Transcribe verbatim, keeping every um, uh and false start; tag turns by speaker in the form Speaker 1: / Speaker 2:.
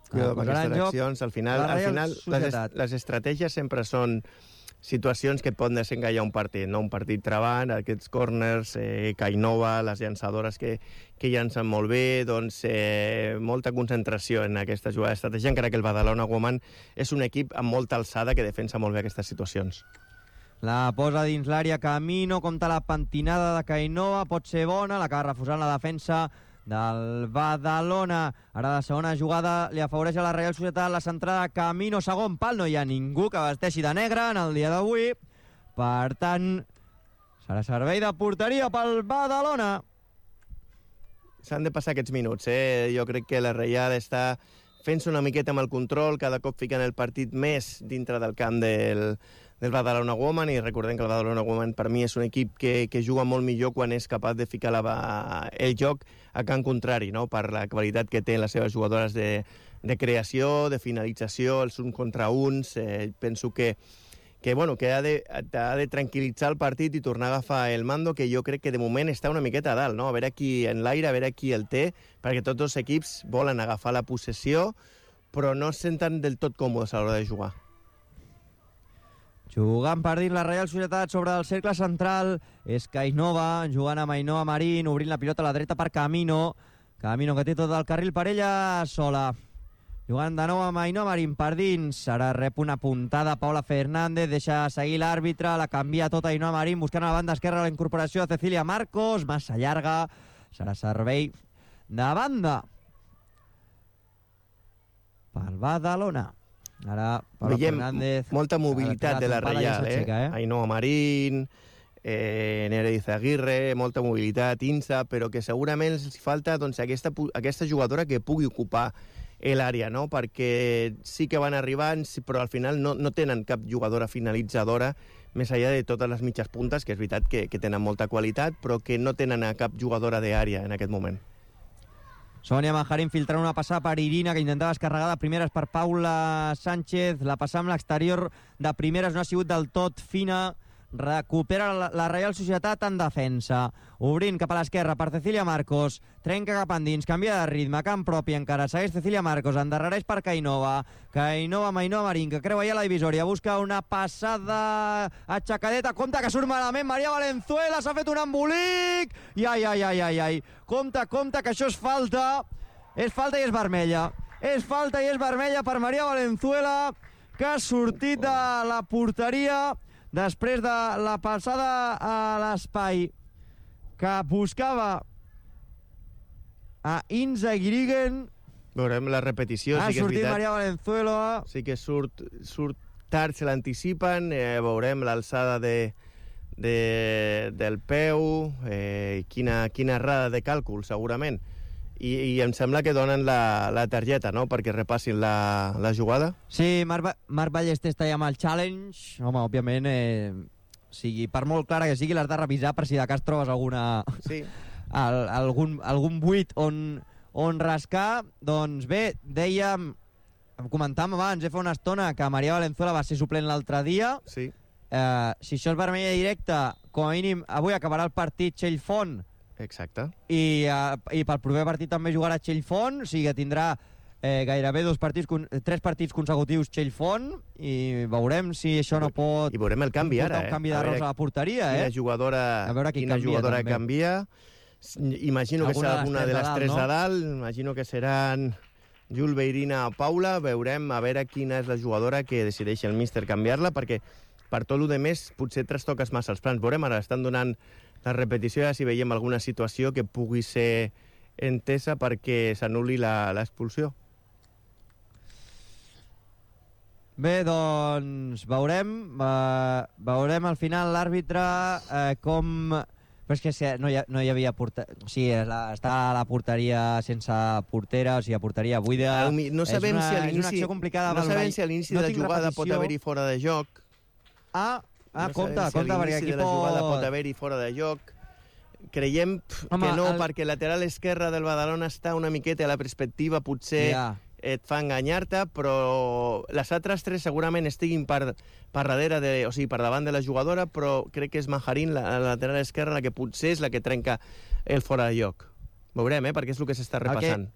Speaker 1: Cuidado amb aquestes accions. Al final, al final les, les estratègies sempre són situacions que et poden desencallar un partit, no? Un partit trebant, aquests corners, eh, Cainova, les llançadores que, que llancen molt bé, doncs eh, molta concentració en aquesta jugada d'estratègia, encara que el Badalona Woman és un equip amb molta alçada que defensa molt bé aquestes situacions.
Speaker 2: La posa dins l'àrea Camino, compta la pentinada de Cainova, pot ser bona, l'acaba refusant la defensa del Badalona. Ara la segona jugada li afavoreix a la Reial Societat, la centrada Camino, segon pal, no hi ha ningú que vesteixi de negre en el dia d'avui, per tant serà servei de porteria pel Badalona.
Speaker 1: S'han de passar aquests minuts, eh? Jo crec que la Reial està fent-se una miqueta amb el control, cada cop ficant el partit més dintre del camp del, del Badalona Woman, i recordem que el Badalona Woman per mi és un equip que, que juga molt millor quan és capaç de ficar la, el joc a camp contrari, no? Per la qualitat que té les seves jugadores de, de creació, de finalització, els uns contra uns. Eh, penso que que, bueno, que ha de, ha de tranquil·litzar el partit i tornar a agafar el mando, que jo crec que de moment està una miqueta a dalt, no? A veure qui en l'aire, a veure qui el té, perquè tots els equips volen agafar la possessió, però no es senten del tot còmodes a l'hora de jugar.
Speaker 2: Jugant per dins la Reial Societat sobre el cercle central, és Cainova, jugant amb Ainhoa Marín, obrint la pilota a la dreta per Camino, Camino que té tot el carril per ella sola. Jugant de nou amb Ainhoa Marín per dins, ara rep una puntada Paula Fernández, deixa seguir l'àrbitre, la canvia tota Ainhoa Marín, buscant a la banda esquerra la incorporació de Cecilia Marcos, massa llarga, serà servei de banda pel Badalona. Ara Paula
Speaker 1: Veiem
Speaker 2: Fernández,
Speaker 1: molta mobilitat de la Reial, eh? eh? Ainhoa Marín, eh, Nereida Aguirre, molta mobilitat, Insa, però que segurament els falta doncs, aquesta, aquesta jugadora que pugui ocupar l'àrea, no? Perquè sí que van arribant, però al final no, no tenen cap jugadora finalitzadora, més enllà de totes les mitges puntes, que és veritat que, que tenen molta qualitat, però que no tenen a cap jugadora d'àrea en aquest moment.
Speaker 2: Sònia Majarín filtrant una passada per Irina, que intentava descarregar de primeres per Paula Sánchez, la passada amb l'exterior de primeres no ha sigut del tot fina, recupera la, la Reial Societat en defensa, obrint cap a l'esquerra per Cecilia Marcos, trenca cap endins, canvia de ritme, camp propi encara, segueix Cecilia Marcos, endarrereix per Cainova, Cainova amb Ainhoa Marín, que creua ja la divisòria, busca una passada aixecadeta, compte que surt malament Maria Valenzuela, s'ha fet un embolic, i ai, ai, ai, ai, ai, compte, compte, que això és falta, és falta i és vermella, és falta i és vermella per Maria Valenzuela, que ha sortit de la porteria després de la passada a l'espai que buscava a Inza Grigen.
Speaker 1: Veurem la repetició.
Speaker 2: Ha
Speaker 1: sí que
Speaker 2: sortit
Speaker 1: és
Speaker 2: Maria Valenzuela.
Speaker 1: Sí que surt, surt tard, se l'anticipen. Eh, veurem l'alçada de, de, del peu, eh, quina, quina errada de càlcul, segurament. I, i em sembla que donen la, la targeta, no?, perquè repassin la, la jugada.
Speaker 2: Sí, Marc, Marc Ballester està ja amb el challenge. Home, òbviament, eh, sigui, per molt clara que sigui, l'has de revisar per si de cas trobes alguna,
Speaker 1: sí.
Speaker 2: al, algun, algun buit on, on rascar. Doncs bé, dèiem, comentàvem abans, eh, fa una estona, que Maria Valenzuela va ser suplent l'altre dia.
Speaker 1: Sí.
Speaker 2: Eh, si això és vermella directa, com a mínim, avui acabarà el partit Txell Font.
Speaker 1: Exacte.
Speaker 2: I, uh, i pel proper partit també jugarà Txell Font, o sigui que tindrà eh, gairebé dos partits, tres partits consecutius Txell Font, i veurem si això no pot...
Speaker 1: I veurem el canvi ara,
Speaker 2: eh? Un canvi de rols a la porteria, eh?
Speaker 1: Quina jugadora,
Speaker 2: a veure qui
Speaker 1: quina
Speaker 2: canvia,
Speaker 1: jugadora
Speaker 2: també.
Speaker 1: canvia. Imagino que
Speaker 2: alguna
Speaker 1: serà alguna de les
Speaker 2: de
Speaker 1: tres
Speaker 2: dalt,
Speaker 1: de
Speaker 2: no?
Speaker 1: dalt. Imagino que seran Julbe, Irina o Paula. Veurem a veure quina és la jugadora que decideix el míster canviar-la, perquè per tot el més potser trastoques massa els plans. Veurem, ara estan donant la repetició, ja si veiem alguna situació que pugui ser entesa perquè s'anul·li l'expulsió.
Speaker 2: Bé, doncs veurem uh, veurem al final l'àrbitre uh, com... Però és que no hi, ha, no hi havia porteria, o sigui, la, està a la porteria sense portera, o sigui, a porteria buida.
Speaker 1: No sabem
Speaker 2: una,
Speaker 1: si a l'inici,
Speaker 2: és una acció complicada.
Speaker 1: No sabem si a l'inici no de la jugada repetició. Pot haver-hi fora de joc.
Speaker 2: Ah, ah
Speaker 1: no
Speaker 2: compte,
Speaker 1: si
Speaker 2: compte, perquè aquí
Speaker 1: de la
Speaker 2: pot...
Speaker 1: jugada pot haver-hi fora de joc. Creiem pff, Home, que no, el... perquè el lateral esquerre del Badalona està una miqueta a la perspectiva, potser ja. et fa enganyar-te, però les altres tres segurament estiguin per, per darrere, de, o sigui, per davant de la jugadora, però crec que és Majarín, la, la lateral esquerra, la que potser és la que trenca el fora de lloc. Veurem, eh, perquè és el que s'està repassant.